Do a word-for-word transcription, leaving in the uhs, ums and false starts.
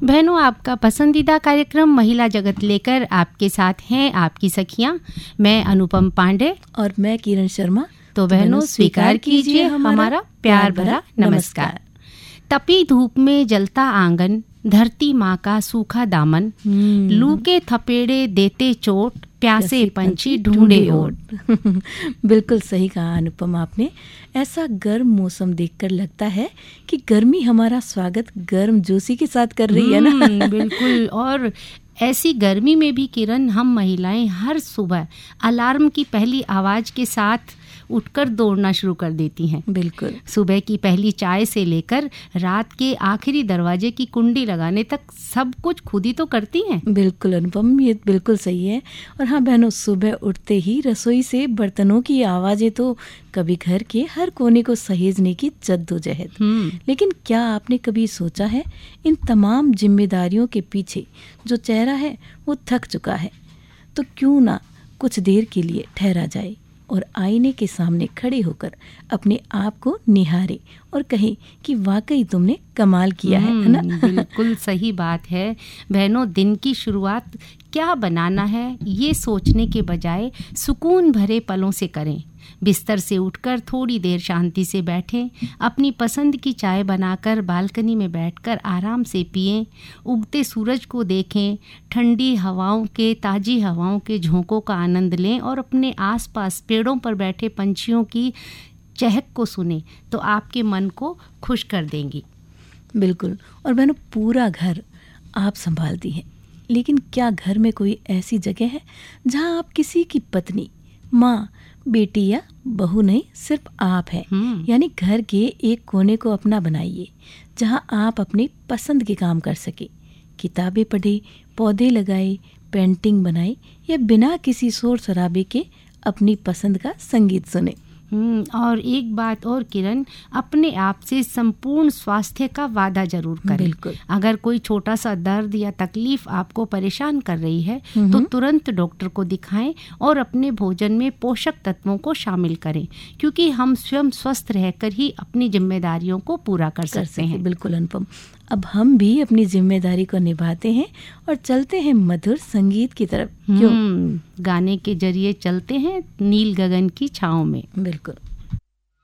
बहनों, आपका पसंदीदा कार्यक्रम महिला जगत लेकर आपके साथ हैं आपकी सखियां, मैं अनुपम पांडे और मैं किरण शर्मा। तो बहनों, स्वीकार कीजिए हमारा प्यार भरा नमस्कार। तपी धूप में जलता आंगन, धरती माँ का सूखा दामन, लू के थपेड़े देते चोट, प्यासे पंछी ढूंढे ओट। बिल्कुल सही कहा अनुपम आपने। ऐसा गर्म मौसम देखकर लगता है कि गर्मी हमारा स्वागत गर्म जोशी के साथ कर रही है ना। बिल्कुल। और ऐसी गर्मी में भी किरण, हम महिलाएं हर सुबह अलार्म की पहली आवाज के साथ उठकर दौड़ना शुरू कर देती हैं। बिल्कुल। सुबह की पहली चाय से लेकर रात के आखिरी दरवाजे की कुंडी लगाने तक सब कुछ खुद ही तो करती हैं। बिल्कुल अनुपम, ये बिल्कुल सही है। और हाँ बहनों, सुबह उठते ही रसोई से बर्तनों की आवाज़ें तो कभी घर के हर कोने को सहेजने की जद्दोजहद। लेकिन क्या आपने कभी सोचा है, इन तमाम जिम्मेदारियों के पीछे जो चेहरा है वो थक चुका है, तो क्यों ना कुछ देर के लिए ठहरा जाए और आईने के सामने खड़े होकर अपने आप को निहारे और कहे कि वाकई तुमने कमाल किया है, है ना। बिल्कुल सही बात है बहनों। दिन की शुरुआत क्या बनाना है ये सोचने के बजाय सुकून भरे पलों से करें। बिस्तर से उठकर थोड़ी देर शांति से बैठें, अपनी पसंद की चाय बनाकर बालकनी में बैठकर आराम से पिएं, उगते सूरज को देखें, ठंडी हवाओं के ताज़ी हवाओं के झोंकों का आनंद लें और अपने आसपास पेड़ों पर बैठे पंछियों की चहक को सुनें तो आपके मन को खुश कर देंगी। बिल्कुल। और बहनों, पूरा घर आप संभालती हैं, लेकिन क्या घर में कोई ऐसी जगह है जहां आप किसी की पत्नी, माँ, बेटी या बहू नहीं, सिर्फ आप हैं। यानी घर के एक कोने को अपना बनाइए जहां आप अपनी पसंद के काम कर सके। किताबें पढ़े, पौधे लगाए, पेंटिंग बनाए या बिना किसी शोर शराबे के अपनी पसंद का संगीत सुने। और एक बात और किरण, अपने आप से संपूर्ण स्वास्थ्य का वादा जरूर करें। बिल्कुल। अगर कोई छोटा सा दर्द या तकलीफ आपको परेशान कर रही है तो तुरंत डॉक्टर को दिखाएं और अपने भोजन में पोषक तत्वों को शामिल करें, क्योंकि हम स्वयं स्वस्थ रहकर ही अपनी जिम्मेदारियों को पूरा कर, कर सकते हैं। बिल्कुल अनुपम। अब हम भी अपनी जिम्मेदारी को निभाते हैं और चलते हैं मधुर संगीत की तरफ। क्यों? गाने के जरिए चलते हैं नील गगन की छाँव में। बिल्कुल।